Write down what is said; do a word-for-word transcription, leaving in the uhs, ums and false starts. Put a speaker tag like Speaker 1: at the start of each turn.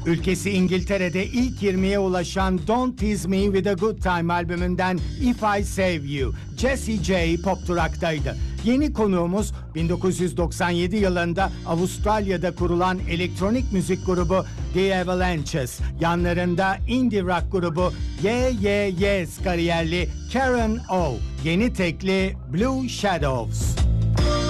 Speaker 1: Ülkesi İngiltere'de ilk yirmiye ulaşan Don't Tease Me With A Good Time albümünden If I Save You, Jessie J pop duraktaydı. Yeni konuğumuz bin dokuz yüz doksan yedi yılında Avustralya'da kurulan elektronik müzik grubu The Avalanches. Yanlarında indie rock grubu Yeah Yeah Yes kariyerli Karen O. Yeni tekli Blue Shadows.